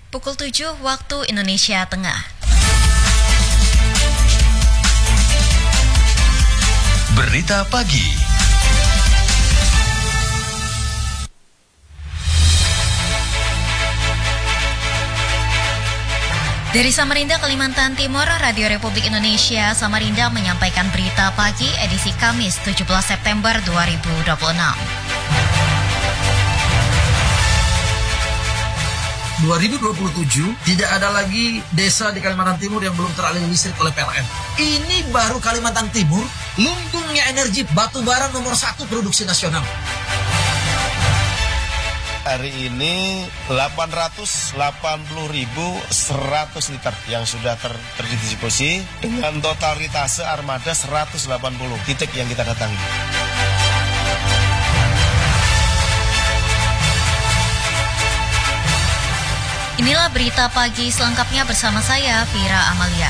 Pukul 7 waktu Indonesia Tengah. Berita pagi. Dari Samarinda, Kalimantan Timur, Radio Republik Indonesia Samarinda menyampaikan berita pagi edisi Kamis 17 September 2026. 2027 tidak ada lagi desa di Kalimantan Timur yang belum teraliri listrik oleh PLN. Ini baru Kalimantan Timur, lumbungnya energi batu bara nomor 1 produksi nasional. Hari ini 880.100 liter yang sudah terdistribusi dengan totalitas armada 180 titik yang kita datangi. Inilah berita pagi selengkapnya bersama saya, Vira Amalia.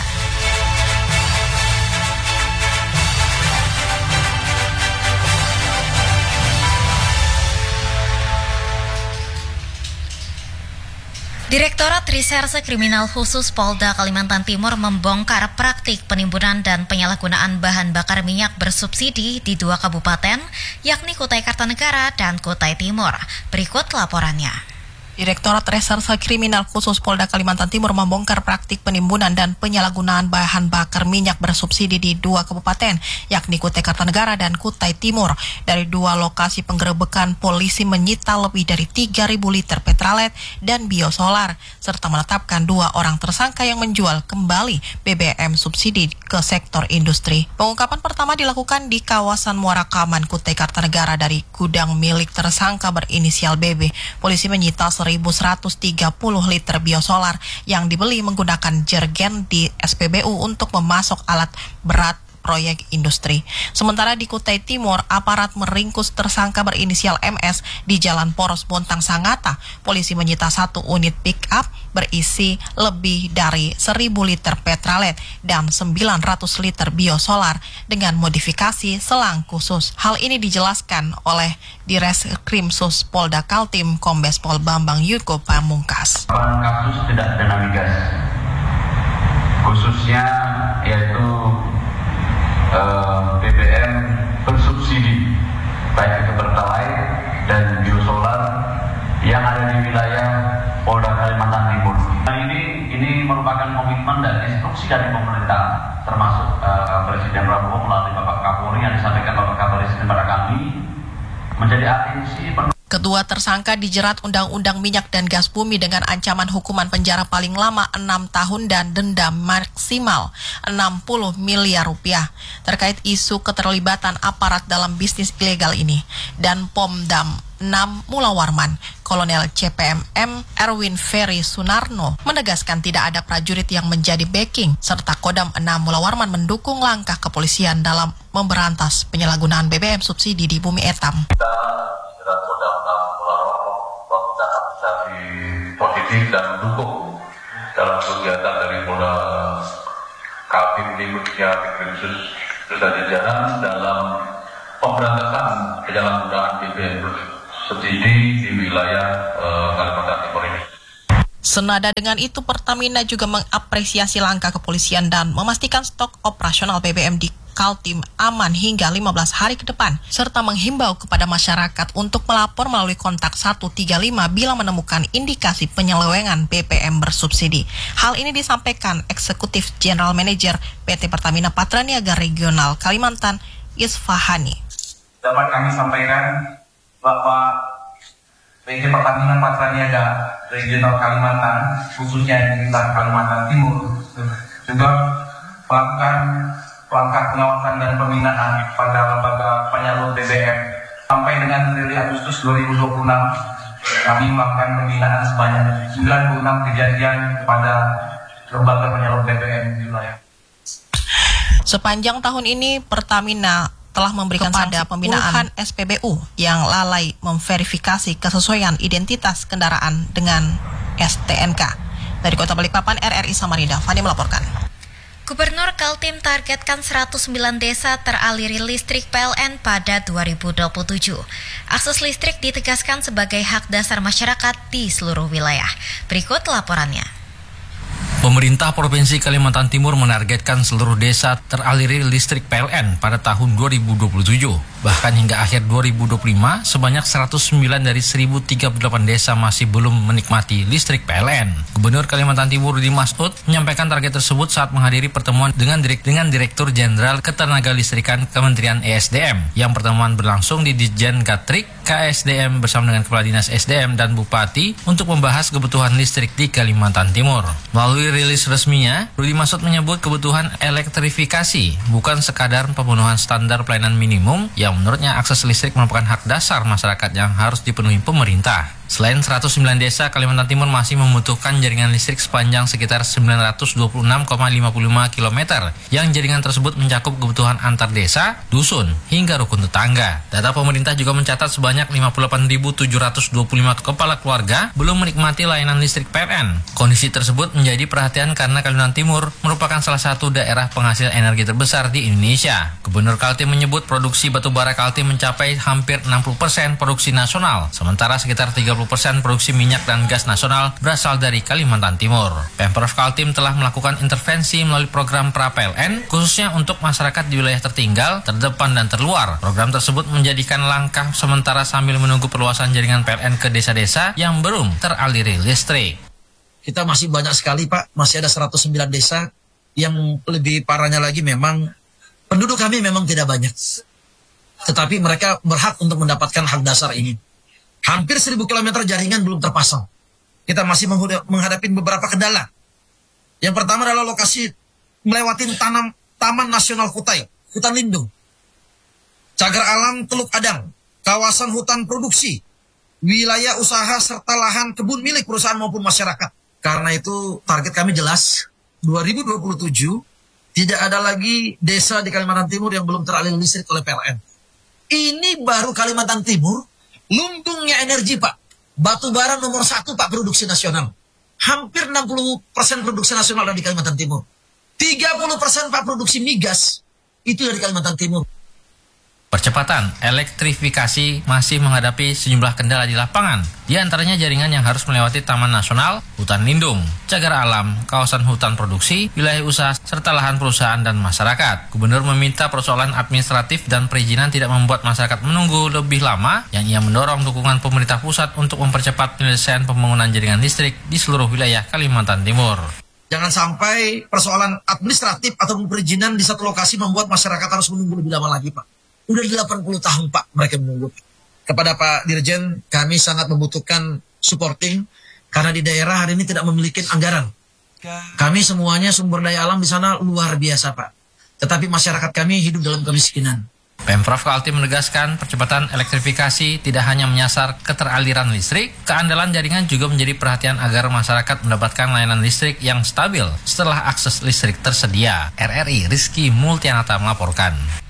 Direktorat Reserse Kriminal Khusus Polda Kalimantan Timur membongkar praktik penimbunan dan penyalahgunaan bahan bakar minyak bersubsidi di 2 kabupaten, yakni Kutai Kartanegara dan Kutai Timur. Berikut laporannya. Direktorat Reserse Kriminal Khusus Polda Kalimantan Timur membongkar praktik penimbunan dan penyalahgunaan bahan bakar minyak bersubsidi di 2 kabupaten, yakni Kutai Kartanegara dan Kutai Timur. Dari 2 lokasi penggerebekan, polisi menyita lebih dari 3.000 liter petralet dan biosolar, serta menetapkan 2 orang tersangka yang menjual kembali BBM subsidi ke sektor industri. Pengungkapan pertama dilakukan di kawasan Muara Kaman, Kutai Kartanegara dari gudang milik tersangka berinisial BB. Polisi menyita 1.130 liter biosolar yang dibeli menggunakan jergen di SPBU untuk memasok alat berat proyek industri. Sementara di Kutai Timur, aparat meringkus tersangka berinisial MS di Jalan Poros Bontang Sangatta. Polisi menyita 1 unit pick-up berisi lebih dari 1.000 liter petralet dan 900 liter biosolar dengan modifikasi selang khusus. Hal ini dijelaskan oleh Direskrimsus Polda Kaltim Kombes Pol Bambang Yuko Pamungkas. Kasus tidak pidana migas, khususnya yaitu BBM bersubsidi baik itu pertalite dan biosolar yang ada di wilayah Polda Kalimantan Timur. Nah, ini merupakan komitmen dan instruksi dari pemerintah, termasuk Presiden Prabowo melalui Bapak Kapolri yang disampaikan Bapak Kapolri kepada kami menjadi atensi. Kedua tersangka dijerat Undang-Undang Minyak dan Gas Bumi dengan ancaman hukuman penjara paling lama 6 tahun dan denda maksimal 60 miliar rupiah terkait isu keterlibatan aparat dalam bisnis ilegal ini. Dan Pomdam 6 Mula Warman, Kolonel CPMM Erwin Ferry Sunarno menegaskan tidak ada prajurit yang menjadi backing, serta Kodam 6 Mula Warman mendukung langkah kepolisian dalam memberantas penyalahgunaan BBM subsidi di Bumi Etam. Positif dan mendukung dalam kegiatan dari Polda Kaltim Timurnya Khusus dan jajaran dalam pemberantasan penyalahgunaan BBM subsidi di wilayah Kalimantan Timur ini. Senada dengan itu, Pertamina juga mengapresiasi langkah kepolisian dan memastikan stok operasional BBM di Kaltim aman hingga 15 hari ke depan, serta menghimbau kepada masyarakat untuk melapor melalui kontak 135 bila menemukan indikasi penyelewengan BBM bersubsidi. Hal ini disampaikan Eksekutif General Manager PT Pertamina Patraniaga Regional Kalimantan, Isfahani. Dapat kami sampaikan bahwa PT Pertamina Patraniaga Regional Kalimantan, khususnya di Kalimantan Timur, juga melakukan langkah pengawasan dan pembinaan pada lembaga penyalur BBM. Sampai dengan Agustus 2026, kami melakukan pembinaan sebanyak 96 kejadian kepada lembaga penyalur BBM di wilayah. Sepanjang tahun ini, Pertamina telah memberikan pada pembinaan SPBU yang lalai memverifikasi kesesuaian identitas kendaraan dengan STNK. Dari Kota Balikpapan, RRI Samarinda, Fani melaporkan. Gubernur Kaltim targetkan 109 desa teraliri listrik PLN pada 2027. Akses listrik ditegaskan sebagai hak dasar masyarakat di seluruh wilayah. Berikut laporannya. Pemerintah Provinsi Kalimantan Timur menargetkan seluruh desa teraliri listrik PLN pada tahun 2027. Bahkan hingga akhir 2025, sebanyak 109 dari 1038 desa masih belum menikmati listrik PLN. Gubernur Kalimantan Timur Rudi Masud menyampaikan target tersebut saat menghadiri pertemuan dengan Direktur Jenderal Ketenagalistrikan Kementerian ESDM. Yang pertemuan berlangsung di Ditjen Gatrik KSDM bersama dengan Kepala Dinas SDM dan Bupati untuk membahas kebutuhan listrik di Kalimantan Timur. Melalui rilis resminya, Rudi Masud menyebut kebutuhan elektrifikasi bukan sekadar pemenuhan standar pelayanan minimum yang menurutnya akses listrik merupakan hak dasar masyarakat yang harus dipenuhi pemerintah. Selain 109 desa, Kalimantan Timur masih membutuhkan jaringan listrik sepanjang sekitar 926,55 km yang jaringan tersebut mencakup kebutuhan antar desa, dusun, hingga rukun tetangga. Data pemerintah juga mencatat sebanyak 58.725 kepala keluarga belum menikmati layanan listrik PLN. Kondisi tersebut menjadi perhatian karena Kalimantan Timur merupakan salah satu daerah penghasil energi terbesar di Indonesia. Gubernur Kaltim menyebut produksi batubara Kaltim mencapai hampir 60% produksi nasional, sementara sekitar 30% produksi minyak dan gas nasional berasal dari Kalimantan Timur. Pemprov Kaltim telah melakukan intervensi melalui program pra-PLN, khususnya untuk masyarakat di wilayah tertinggal, terdepan, dan terluar. Program tersebut menjadikan langkah sementara sambil menunggu perluasan jaringan PLN ke desa-desa yang belum teraliri listrik. Kita masih banyak sekali, Pak. Masih ada 109 desa. Yang lebih parahnya lagi memang penduduk kami memang tidak banyak. Tetapi mereka berhak untuk mendapatkan hak dasar ini. Hampir 1.000 km jaringan belum terpasang. Kita masih menghadapi beberapa kendala. Yang pertama adalah lokasi melewati Taman Nasional Kutai, hutan lindung, cagar alam Teluk Adang, kawasan hutan produksi, wilayah usaha serta lahan kebun milik perusahaan maupun masyarakat. Karena itu target kami jelas, 2027 tidak ada lagi desa di Kalimantan Timur yang belum teraliri listrik oleh PLN. Ini baru Kalimantan Timur. Lumbungnya energi, Pak. Batu bara nomor 1, Pak, produksi nasional. Hampir 60% produksi nasional ada di Kalimantan Timur. 30%, Pak, produksi migas. Itu dari Kalimantan Timur. Percepatan elektrifikasi masih menghadapi sejumlah kendala di lapangan. Di antaranya jaringan yang harus melewati Taman Nasional, hutan lindung, cagar alam, kawasan hutan produksi, wilayah usaha, serta lahan perusahaan dan masyarakat. Gubernur meminta persoalan administratif dan perizinan tidak membuat masyarakat menunggu lebih lama, yang ia mendorong dukungan pemerintah pusat untuk mempercepat penyelesaian pembangunan jaringan listrik di seluruh wilayah Kalimantan Timur. Jangan sampai persoalan administratif atau perizinan di satu lokasi membuat masyarakat harus menunggu lebih lama lagi, Pak. Udah 80 tahun, Pak, mereka menunggu. Kepada Pak Dirjen, kami sangat membutuhkan supporting karena di daerah hari ini tidak memiliki anggaran. Kami semuanya sumber daya alam di sana luar biasa, Pak. Tetapi masyarakat kami hidup dalam kemiskinan. Pemprov Kaltim menegaskan percepatan elektrifikasi tidak hanya menyasar keteraliran listrik, keandalan jaringan juga menjadi perhatian agar masyarakat mendapatkan layanan listrik yang stabil setelah akses listrik tersedia. RRI Rizky Multianata melaporkan.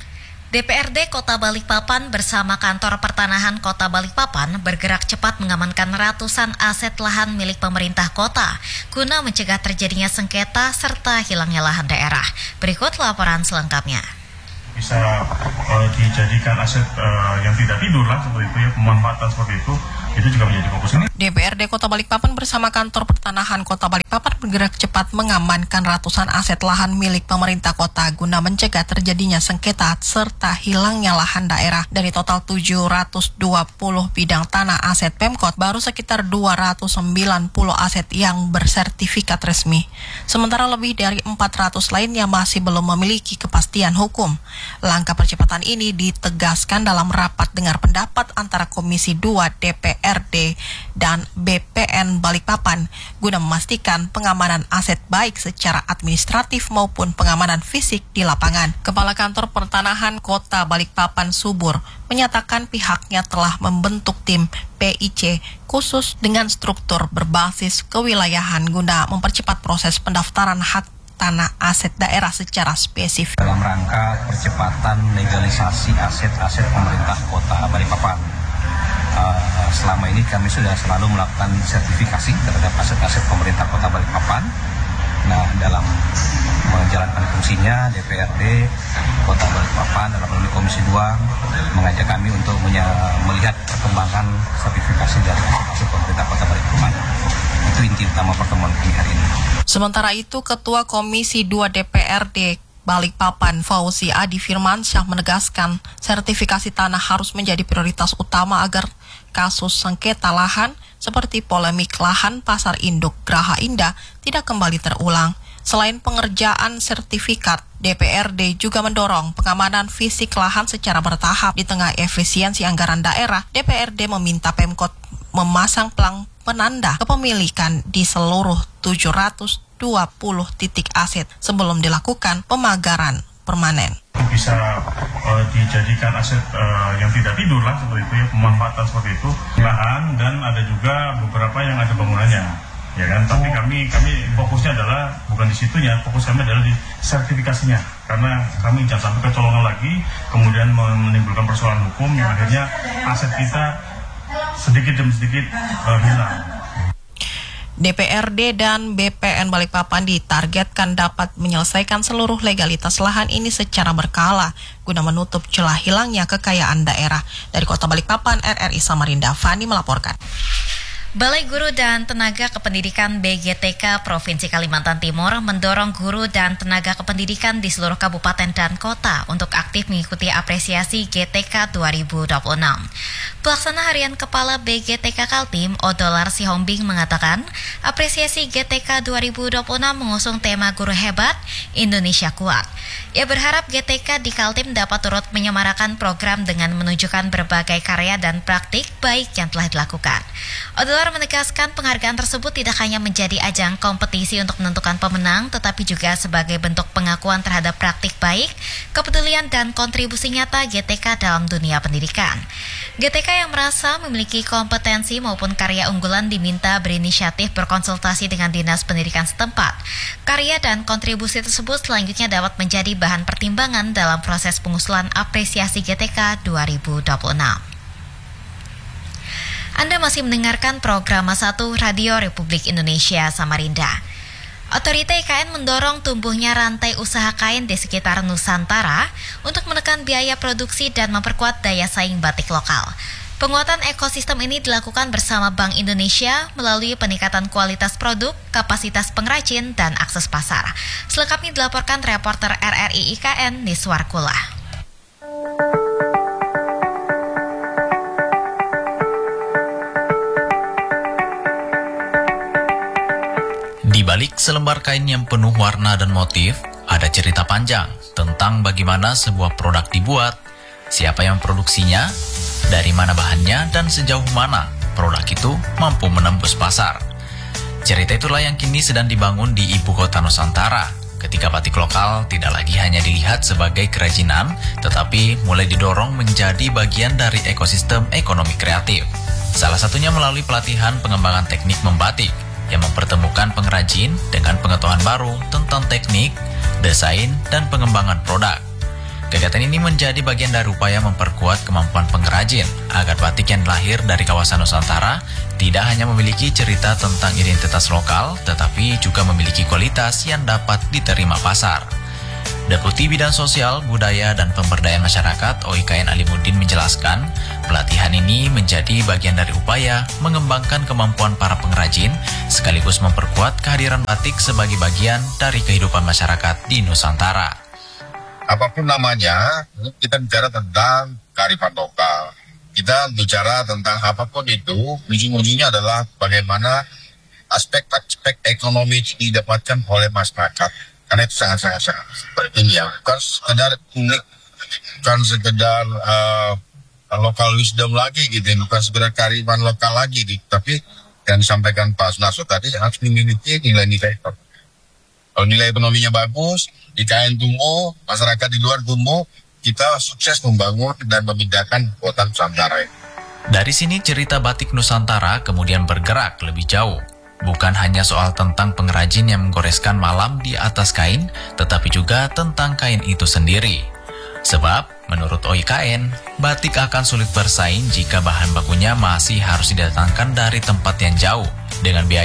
DPRD Kota Balikpapan bersama Kantor Pertanahan Kota Balikpapan bergerak cepat mengamankan ratusan aset lahan milik pemerintah kota guna mencegah terjadinya sengketa serta hilangnya lahan daerah. Berikut laporan selengkapnya. Bisa dijadikan aset yang tidak tidur lah seperti itu ya, pemanfaatan seperti itu juga menjadi fokus ini. DPRD Kota Balikpapan bersama Kantor Pertanahan Kota Balikpapan bergerak cepat mengamankan ratusan aset lahan milik pemerintah kota guna mencegah terjadinya sengketa serta hilangnya lahan daerah. Dari total 720 bidang tanah aset Pemkot, baru sekitar 290 aset yang bersertifikat resmi. Sementara lebih dari 400 lainnya masih belum memiliki kepastian hukum. Langkah percepatan ini ditegaskan dalam rapat dengar pendapat antara Komisi 2 DPRD dan BPN Balikpapan guna memastikan pengamanan aset baik secara administratif maupun pengamanan fisik di lapangan. Kepala Kantor Pertanahan Kota Balikpapan Subur menyatakan pihaknya telah membentuk tim PIC khusus dengan struktur berbasis kewilayahan guna mempercepat proses pendaftaran hak tanah aset daerah secara spesifik. Dalam rangka percepatan legalisasi aset-aset pemerintah Kota Balikpapan. Selama ini kami sudah selalu melakukan sertifikasi terhadap aset-aset pemerintah Kota Balikpapan Nah, dalam menjalankan fungsinya, DPRD Kota Balikpapan dalam melalui Komisi 2 mengajak kami untuk melihat perkembangan sertifikasi dari hasil pemerintah Kota Balikpapan. Itu inti utama pertemuan kami hari ini. Sementara itu, Ketua Komisi 2 DPRD Balikpapan Fauzi Adi Firmansyah menegaskan sertifikasi tanah harus menjadi prioritas utama agar kasus sengketa lahan seperti polemik lahan Pasar Induk Graha Indah tidak kembali terulang. Selain pengerjaan sertifikat, DPRD juga mendorong pengamanan fisik lahan secara bertahap. Di tengah efisiensi anggaran daerah, DPRD meminta Pemkot memasang pelang penanda kepemilikan di seluruh 720 titik aset sebelum dilakukan pemagaran permanen. Bisa dijadikan aset yang tidak tidur lah seperti itu ya, pemanfaatan seperti itu lahan, dan ada juga beberapa yang ada bangunannya. Ya kan, tapi kami fokusnya adalah bukan di situnya, fokus kami adalah di sertifikasinya, karena kami jangan sampai kecolongan lagi, kemudian menimbulkan persoalan hukum yang akhirnya aset kita sedikit demi sedikit hilang. DPRD dan BPN Balikpapan ditargetkan dapat menyelesaikan seluruh legalitas lahan ini secara berkala guna menutup celah hilangnya kekayaan daerah. Dari Kota Balikpapan, RRI Samarinda, Fani melaporkan. Balai Guru dan Tenaga Kependidikan BGTK Provinsi Kalimantan Timur mendorong guru dan tenaga kependidikan di seluruh kabupaten dan kota untuk aktif mengikuti apresiasi GTK 2026. Pelaksana Harian Kepala BGTK Kaltim, Odolar Sihombing mengatakan, apresiasi GTK 2026 mengusung tema Guru Hebat, Indonesia Kuat. Ia berharap GTK di Kaltim dapat turut menyemarakan program dengan menunjukkan berbagai karya dan praktik baik yang telah dilakukan. Odolar menegaskan penghargaan tersebut tidak hanya menjadi ajang kompetisi untuk menentukan pemenang, tetapi juga sebagai bentuk pengakuan terhadap praktik baik, kepedulian dan kontribusi nyata GTK dalam dunia pendidikan. GTK yang merasa memiliki kompetensi maupun karya unggulan diminta berinisiatif berkonsultasi dengan Dinas Pendidikan setempat. Karya dan kontribusi tersebut selanjutnya dapat menjadi bahan pertimbangan dalam proses pengusulan apresiasi GTK 2026. Anda masih mendengarkan program 1 Radio Republik Indonesia Samarinda. Otorita IKN mendorong tumbuhnya rantai usaha kain di sekitar Nusantara untuk menekan biaya produksi dan memperkuat daya saing batik lokal. Penguatan ekosistem ini dilakukan bersama Bank Indonesia melalui peningkatan kualitas produk, kapasitas pengrajin, dan akses pasar. Selengkapnya dilaporkan reporter RRI IKN Niswar Kula. Di balik selembar kain yang penuh warna dan motif, ada cerita panjang tentang bagaimana sebuah produk dibuat, siapa yang produksinya, dari mana bahannya, dan sejauh mana produk itu mampu menembus pasar. Cerita itulah yang kini sedang dibangun di ibu kota Nusantara, ketika batik lokal tidak lagi hanya dilihat sebagai kerajinan, tetapi mulai didorong menjadi bagian dari ekosistem ekonomi kreatif. Salah satunya melalui pelatihan pengembangan teknik membatik, yang mempertemukan pengrajin dengan pengetahuan baru tentang teknik, desain, dan pengembangan produk. Kegiatan ini menjadi bagian dari upaya memperkuat kemampuan pengrajin agar batik yang lahir dari kawasan Nusantara tidak hanya memiliki cerita tentang identitas lokal, tetapi juga memiliki kualitas yang dapat diterima pasar. Deputi Bidang Sosial, Budaya, dan Pemberdayaan Masyarakat OIKN Alimuddin menjelaskan, pelatihan ini menjadi bagian dari upaya mengembangkan kemampuan para pengrajin sekaligus memperkuat kehadiran batik sebagai bagian dari kehidupan masyarakat di Nusantara. Apapun namanya, kita bicara tentang kearifan lokal. Kita bicara tentang apapun itu, ujung-ujungnya adalah bagaimana aspek-aspek ekonomi didapatkan oleh masyarakat. Karena itu sangat-sangat penting ya. Bukan sekedar unik, bukan sekedar lokal wisdom lagi gitu, bukan sekedar kearifan lokal lagi gitu. Tapi yang disampaikan Pak Sunarso tadi harus dimiliki nilai-nilai. Kalau nilai ekonominya bagus, IKN tumbuh, masyarakat di luar tumbuh, kita sukses membangun dan memindahkan kota Nusantara. Dari sini cerita batik Nusantara kemudian bergerak lebih jauh. Bukan hanya soal tentang pengrajin yang menggoreskan malam di atas kain, tetapi juga tentang kain itu sendiri. Sebab, menurut OIKN, batik akan sulit bersaing jika bahan bakunya masih harus didatangkan dari tempat yang jauh, dengan biaya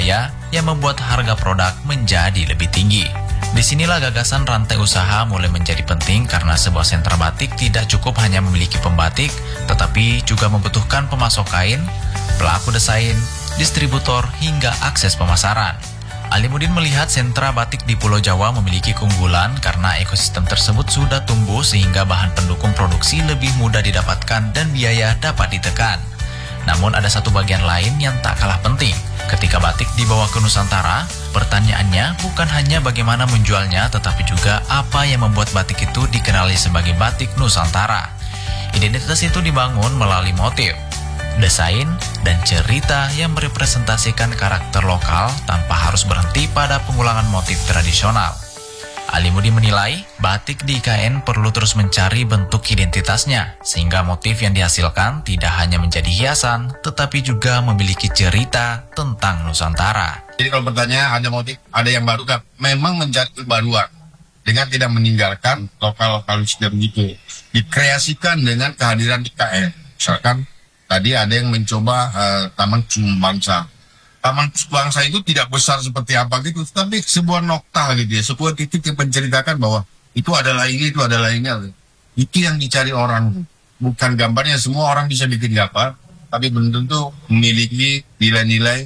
yang membuat harga produk menjadi lebih tinggi. Disinilah gagasan rantai usaha mulai menjadi penting karena sebuah sentra batik tidak cukup hanya memiliki pembatik, tetapi juga membutuhkan pemasok kain, pelaku desain, distributor, hingga akses pemasaran. Alimuddin melihat sentra batik di Pulau Jawa memiliki keunggulan karena ekosistem tersebut sudah tumbuh sehingga bahan pendukung produksi lebih mudah didapatkan dan biaya dapat ditekan. Namun ada satu bagian lain yang tak kalah penting. Ketika batik dibawa ke Nusantara, pertanyaannya bukan hanya bagaimana menjualnya, tetapi juga apa yang membuat batik itu dikenali sebagai batik Nusantara. Identitas itu dibangun melalui motif, desain, dan cerita yang merepresentasikan karakter lokal tanpa harus berhenti pada pengulangan motif tradisional. Alimuddin menilai, batik di IKN perlu terus mencari bentuk identitasnya, sehingga motif yang dihasilkan tidak hanya menjadi hiasan, tetapi juga memiliki cerita tentang Nusantara. Jadi kalau bertanya ada motif, ada yang baru kan? Memang mencari kebaruan dengan tidak meninggalkan lokal sistem gitu. Dikreasikan dengan kehadiran IKN. Misalkan tadi ada yang mencoba Taman Bangsa. Taman Bangsa itu tidak besar seperti apa gitu, tapi sebuah nokta gitu ya, sebuah titik yang menceritakan bahwa itu adalah ini, itu adalah ini. Itu yang dicari orang, bukan gambarnya. Semua orang bisa bikin gambar, tapi belum tentu memiliki nilai-nilai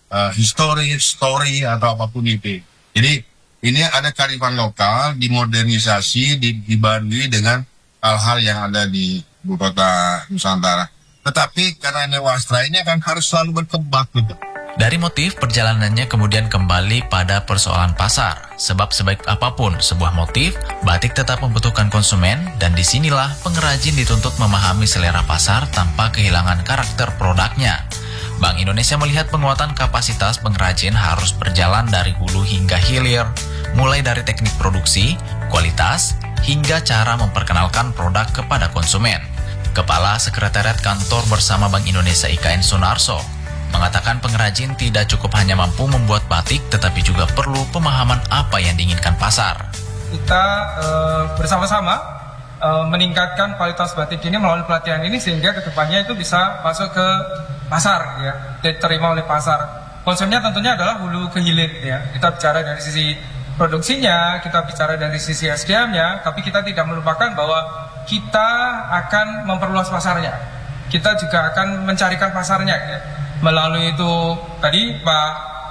story atau apapun itu. Jadi ini ada kearifan lokal, dimodernisasi, dibarui dengan hal-hal yang ada di ibu kota Nusantara. Tetapi karena ini wastra ini akan harus selalu berkembang gitu. Dari motif, perjalanannya kemudian kembali pada persoalan pasar. Sebab sebaik apapun sebuah motif, batik tetap membutuhkan konsumen, dan disinilah pengrajin dituntut memahami selera pasar tanpa kehilangan karakter produknya. Bank Indonesia melihat penguatan kapasitas pengrajin harus berjalan dari hulu hingga hilir, mulai dari teknik produksi, kualitas, hingga cara memperkenalkan produk kepada konsumen. Kepala Sekretariat Kantor Bersama Bank Indonesia IKN Sunarso mengatakan pengrajin tidak cukup hanya mampu membuat batik, tetapi juga perlu pemahaman apa yang diinginkan pasar. Kita bersama-sama meningkatkan kualitas batik ini melalui pelatihan ini sehingga kedepannya itu bisa masuk ke pasar, ya, diterima oleh pasar. Konsepnya tentunya adalah hulu ke hilir, ya. Kita bicara dari sisi produksinya, kita bicara dari sisi SDM-nya, tapi kita tidak melupakan bahwa kita akan memperluas pasarnya. Kita juga akan mencarikan pasarnya, ya. Melalui itu tadi Pak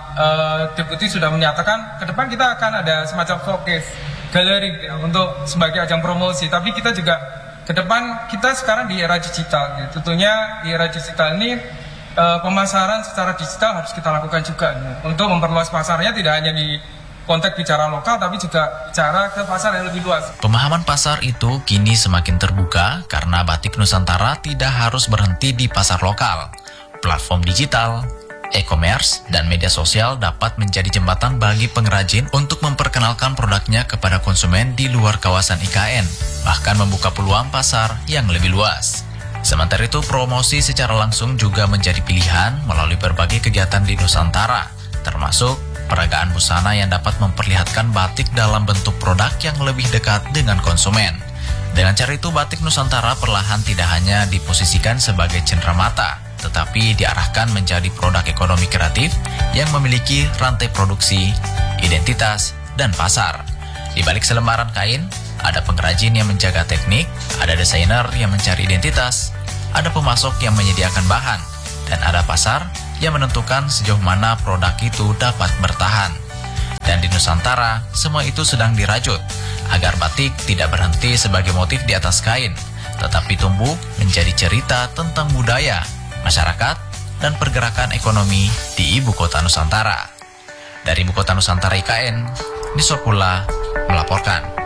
Deputi sudah menyatakan ke depan kita akan ada semacam showcase galeri, ya, untuk sebagai ajang promosi. Tapi kita juga ke depan, kita sekarang di era digital, ya. Tentunya di era digital ini pemasaran secara digital harus kita lakukan juga, ya, untuk memperluas pasarnya, tidak hanya di konteks bicara lokal tapi juga bicara ke pasar yang lebih luas. Pemahaman pasar itu kini semakin terbuka karena batik Nusantara tidak harus berhenti di pasar lokal. Platform digital, e-commerce, dan media sosial dapat menjadi jembatan bagi pengrajin untuk memperkenalkan produknya kepada konsumen di luar kawasan IKN, bahkan membuka peluang pasar yang lebih luas. Sementara itu, promosi secara langsung juga menjadi pilihan melalui berbagai kegiatan di Nusantara, termasuk peragaan busana yang dapat memperlihatkan batik dalam bentuk produk yang lebih dekat dengan konsumen. Dengan cara itu, batik Nusantara perlahan tidak hanya diposisikan sebagai cenderamata, tetapi diarahkan menjadi produk ekonomi kreatif yang memiliki rantai produksi, identitas, dan pasar. Di balik selembaran kain, ada pengrajin yang menjaga teknik, ada desainer yang mencari identitas, ada pemasok yang menyediakan bahan, dan ada pasar yang menentukan sejauh mana produk itu dapat bertahan. Dan di Nusantara, semua itu sedang dirajut agar batik tidak berhenti sebagai motif di atas kain, tetapi tumbuh menjadi cerita tentang budaya, masyarakat, dan pergerakan ekonomi di Ibu Kota Nusantara. Dari Ibu Kota Nusantara IKN, Nisopula melaporkan.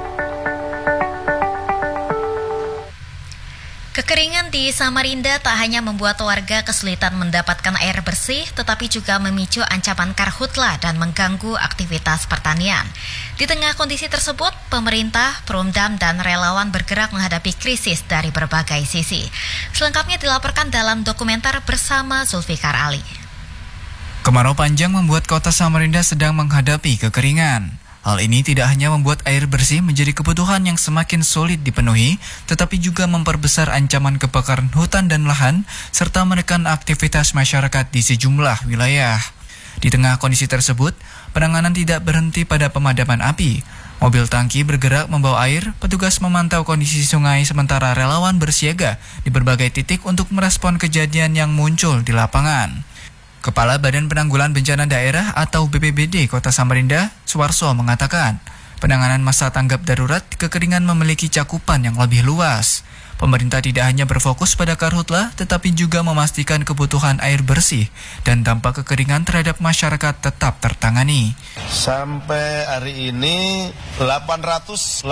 Kekeringan di Samarinda tak hanya membuat warga kesulitan mendapatkan air bersih, tetapi juga memicu ancaman karhutla dan mengganggu aktivitas pertanian. Di tengah kondisi tersebut, pemerintah, Perumdam, dan relawan bergerak menghadapi krisis dari berbagai sisi. Selengkapnya dilaporkan dalam dokumenter bersama Zulfikar Ali. Kemarau panjang membuat kota Samarinda sedang menghadapi kekeringan. Hal ini tidak hanya membuat air bersih menjadi kebutuhan yang semakin sulit dipenuhi, tetapi juga memperbesar ancaman kebakaran hutan dan lahan, serta menekan aktivitas masyarakat di sejumlah wilayah. Di tengah kondisi tersebut, penanganan tidak berhenti pada pemadaman api. Mobil tangki bergerak membawa air, petugas memantau kondisi sungai sementara relawan bersiaga di berbagai titik untuk merespon kejadian yang muncul di lapangan. Kepala Badan Penanggulangan Bencana Daerah atau BPBD Kota Samarinda, Suwarso mengatakan, penanganan masa tanggap darurat kekeringan memiliki cakupan yang lebih luas. Pemerintah tidak hanya berfokus pada karhutlah, tetapi juga memastikan kebutuhan air bersih dan dampak kekeringan terhadap masyarakat tetap tertangani. Sampai hari ini 880.100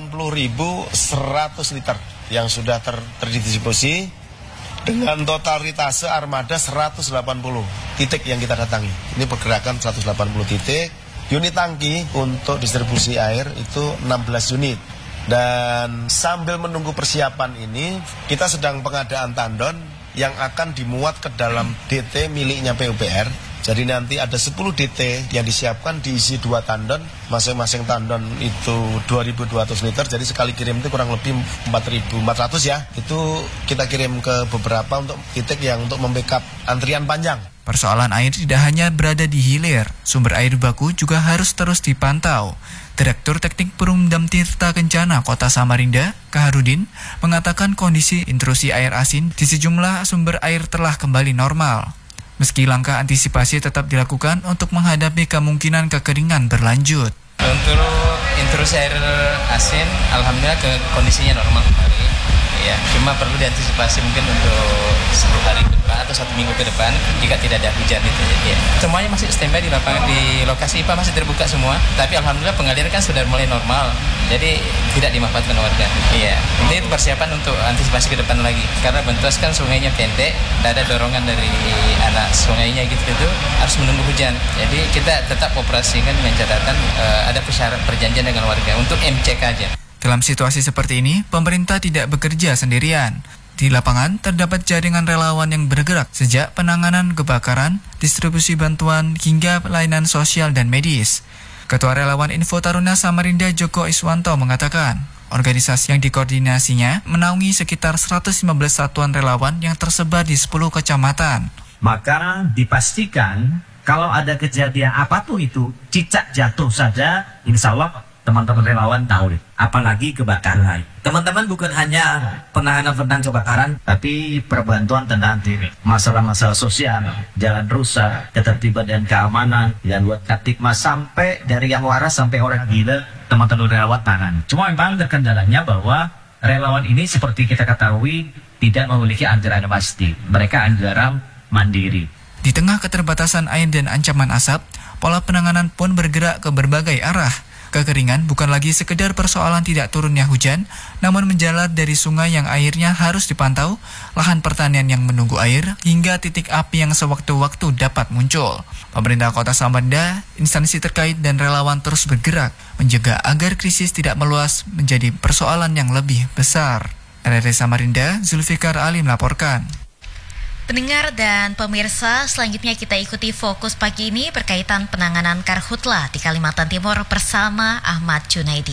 liter yang sudah terdistribusi dengan totalitas armada 180 titik yang kita datangi. Ini pergerakan 180 titik. Unit tangki untuk distribusi air itu 16 unit. Dan sambil menunggu persiapan ini, kita sedang pengadaan tandon yang akan dimuat ke dalam DT miliknya PUPR. Jadi nanti ada 10 DT yang disiapkan diisi 2 tandon, masing-masing tandon itu 2.200 liter, jadi sekali kirim itu kurang lebih 4.400 ya. Itu kita kirim ke beberapa untuk titik yang untuk membackup antrian panjang. Persoalan air tidak hanya berada di hilir, sumber air baku juga harus terus dipantau. Direktur Teknik Perumdam Tirta Kencana Kota Samarinda, Kaharudin, mengatakan kondisi intrusi air asin di sejumlah sumber air telah kembali normal. Meski langkah antisipasi tetap dilakukan untuk menghadapi kemungkinan kekeringan berlanjut. Untuk intrusi air asin, alhamdulillah kondisinya normal kembali. Ya, cuma perlu diantisipasi mungkin untuk 10 hari ke depan atau 1 minggu ke depan jika tidak ada hujan itu. Ya. Semuanya masih standby di lapangan, di lokasi IPA masih terbuka semua. Tapi alhamdulillah pengaliran kan sudah mulai normal, jadi tidak dimanfaatkan warga. Iya, ini persiapan untuk antisipasi ke depan lagi. Karena Bentuas kan sungainya pendek, tidak ada dorongan dari anak sungainya gitu harus menunggu hujan. Jadi kita tetap operasikan dengan catatan ada perjanjian dengan warga untuk MCK aja. Dalam situasi seperti ini, pemerintah tidak bekerja sendirian. Di lapangan, terdapat jaringan relawan yang bergerak sejak penanganan kebakaran, distribusi bantuan, hingga pelayanan sosial dan medis. Ketua Relawan Info Taruna Samarinda Joko Iswanto mengatakan, organisasi yang dikoordinasinya menaungi sekitar 115 satuan relawan yang tersebar di 10 kecamatan. Maka dipastikan kalau ada kejadian apapun itu, cicak jatuh saja, insya Allah teman-teman relawan tahu, apalagi kebakaran. Teman-teman bukan hanya penanganan tentang kebakaran, tapi perbantuan tentang masalah-masalah sosial, jalan rusak, ketertiban dan keamanan, dan buat Katikmas sampai dari yang waras sampai orang gila, teman-teman relawan tangan. Cuma memang terkendalanya bahwa relawan ini seperti kita ketahui tidak memiliki anggaran pasti. Mereka anggaran mandiri. Di tengah keterbatasan air dan ancaman asap, pola penanganan pun bergerak ke berbagai arah. Kekeringan bukan lagi sekedar persoalan tidak turunnya hujan, namun menjalar dari sungai yang airnya harus dipantau, lahan pertanian yang menunggu air, hingga titik api yang sewaktu-waktu dapat muncul. Pemerintah Kota Samarinda, instansi terkait dan relawan terus bergerak, menjaga agar krisis tidak meluas menjadi persoalan yang lebih besar. RRI Samarinda, Zulfikar Ali melaporkan. Pendengar dan pemirsa, selanjutnya kita ikuti fokus pagi ini berkaitan penanganan karhutlah di Kalimantan Timur bersama Ahmad Junaidi.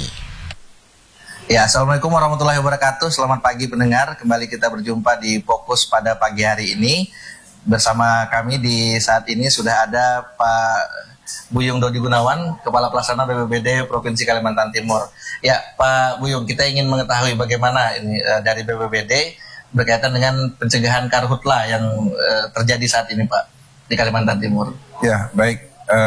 Ya, Assalamualaikum warahmatullahi wabarakatuh. Selamat pagi pendengar. Kembali kita berjumpa di fokus pada pagi hari ini. Bersama kami di saat ini sudah ada Pak Buyung Dodi Gunawan, Kepala Pelaksana BPBD Provinsi Kalimantan Timur. Ya, Pak Buyung, kita ingin mengetahui bagaimana ini dari BPBD berkaitan dengan pencegahan karhutlah yang terjadi saat ini, Pak, di Kalimantan Timur. Ya, baik.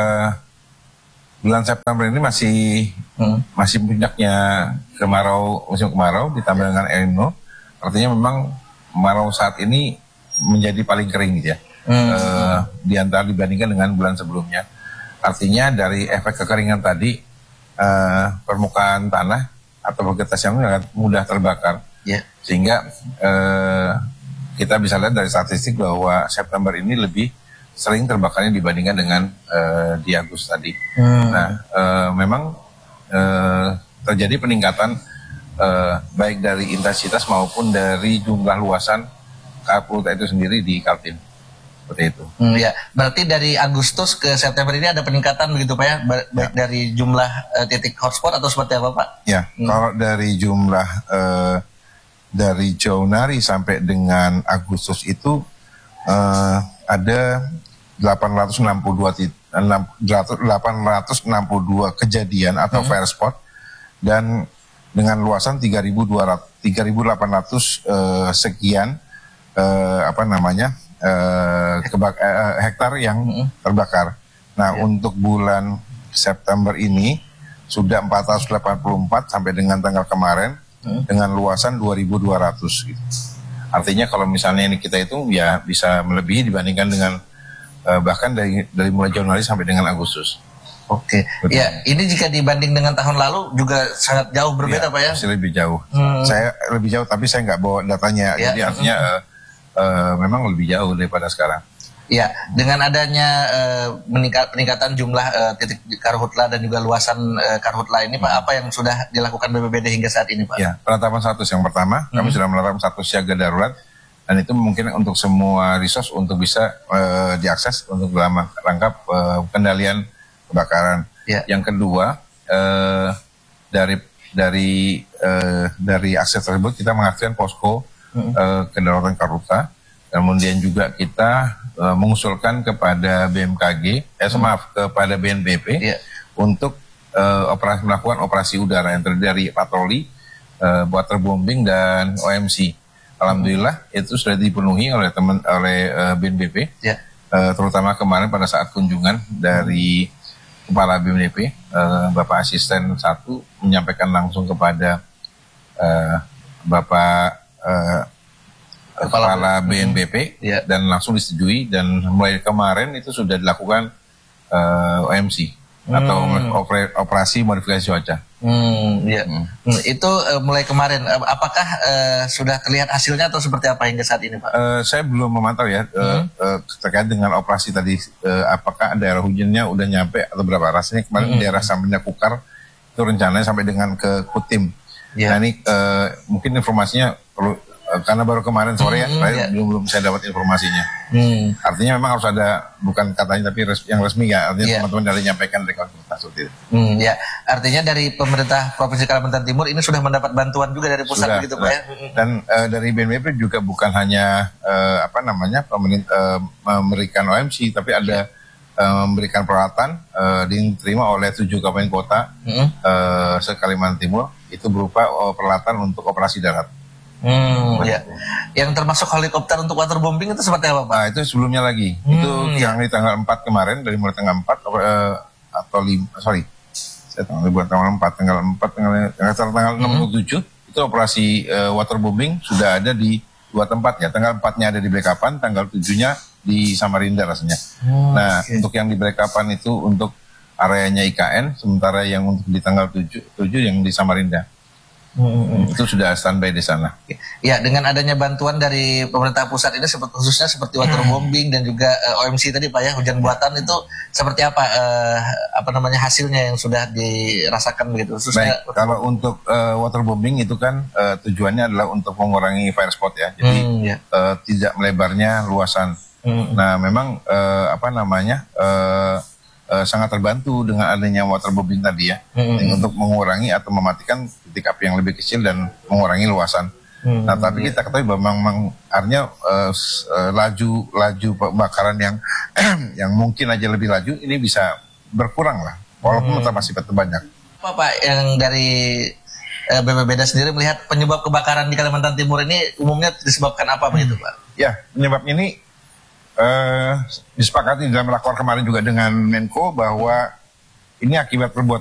Bulan September ini masih puncaknya musim kemarau ditambah dengan El Nino. Artinya memang kemarau saat ini menjadi paling kering gitu ya. Di antara dibandingkan dengan bulan sebelumnya. Artinya dari efek kekeringan tadi, permukaan tanah atau vegetasi yang mudah terbakar. Yeah. Sehingga kita bisa lihat dari statistik bahwa September ini lebih sering terbakarnya dibandingkan dengan di Agustus tadi. Nah, memang terjadi peningkatan baik dari intensitas maupun dari jumlah luasan karhutlah itu sendiri di Kaltim. Seperti itu. Ya, berarti dari Agustus ke September ini ada peningkatan begitu Pak ya? Baik dari jumlah titik hotspot atau seperti apa Pak? Ya, kalau dari jumlah dari Januari sampai dengan Agustus itu ada 862 kejadian atau fire spot dan dengan luasan 3.800 sekian hektar yang terbakar. Nah, untuk bulan September ini sudah 484 sampai dengan tanggal kemarin dengan luasan 2.200 gitu. Artinya kalau misalnya ini kita itu ya bisa melebihi dibandingkan dengan bahkan dari mulai Januari sampai dengan Agustus. Oke. Ya, ini jika dibanding dengan tahun lalu juga sangat jauh berbeda, Pak ya? Masih lebih jauh. Saya lebih jauh, tapi saya nggak bawa datanya. Jadi artinya memang lebih jauh daripada sekarang. Ya, dengan adanya peningkatan jumlah titik karhutla dan juga luasan karhutla ini, Pak, apa yang sudah dilakukan BPBD hingga saat ini, Pak? Ya, penetapan status yang pertama, kami sudah menetapkan status siaga darurat, dan itu mungkin untuk semua resource untuk bisa diakses untuk dalam rangka kendalian kebakaran. Yang kedua, dari akses tersebut kita mengaktifkan posko kedaruratan karhutla. Kemudian juga kita mengusulkan kepada BMKG, kepada BNPB untuk melakukan operasi udara yang terdiri dari patroli, waterbombing dan OMC. Alhamdulillah itu sudah dipenuhi oleh BNPB, terutama kemarin pada saat kunjungan dari Kepala BNPB, Bapak Asisten 1 menyampaikan langsung kepada Bapak Kepala BNPB dan langsung disetujui, dan mulai kemarin itu sudah dilakukan OMC atau operasi modifikasi cuaca. Itu mulai kemarin. Apakah sudah terlihat hasilnya atau seperti apa hingga saat ini, Pak? Saya belum memantau ya terkait dengan operasi tadi. Apakah daerah hujannya udah nyampe atau berapa? Rasanya kemarin daerah Samarinda Kukar itu rencananya sampai dengan ke Kutim. Nah ini mungkin informasinya perlu, karena baru kemarin sore belum saya dapat informasinya. Artinya memang harus ada, bukan katanya tapi yang resmi ya, artinya teman-teman dari menyampaikan dari konsultasi seperti itu. Artinya dari pemerintah Provinsi Kalimantan Timur ini sudah mendapat bantuan juga dari pusat begitu, Pak ya? Dan dari BNPB juga bukan hanya memberikan OMC, tapi ada memberikan peralatan diterima oleh 7 kabupaten kota se-Kalimantan Timur, itu berupa peralatan untuk operasi darat. Yang termasuk helikopter untuk waterbombing itu seperti apa, Pak? Nah, itu sebelumnya lagi. Itu yang di tanggal 4 kemarin, dari mulai tanggal 4 atau 5, saya tanggal 4, tanggal 6 atau 7, itu operasi waterbombing sudah ada di 2 tempat ya. Tanggal 4-nya ada di Balikpapan, tanggal 7-nya di Samarinda rasanya. Untuk yang di Balikpapan itu untuk areanya IKN, sementara yang untuk di tanggal 7 yang di Samarinda. Itu sudah standby di sana. Ya, dengan adanya bantuan dari pemerintah pusat ini khususnya seperti waterbombing dan juga OMC tadi, Pak ya, hujan buatan itu seperti apa hasilnya yang sudah dirasakan begitu khususnya? Baik, kalau untuk waterbombing itu kan tujuannya adalah untuk mengurangi fire spot ya. Jadi tidak melebarnya luasan. Nah, memang sangat terbantu dengan adanya waterbombing tadi ya, untuk mengurangi atau mematikan titik api yang lebih kecil dan mengurangi luasan. Nah, tapi kita ketahui bahwa memang artinya laju pembakaran yang mungkin aja lebih laju ini bisa berkurang lah, walaupun tetap masih banyak. Apa, Pak, yang dari BPBD sendiri melihat penyebab kebakaran di Kalimantan Timur ini umumnya disebabkan apa begitu, Pak? Ya, penyebabnya ini disepakati dalam rakor kemarin juga dengan Menko bahwa ini akibat perbuatan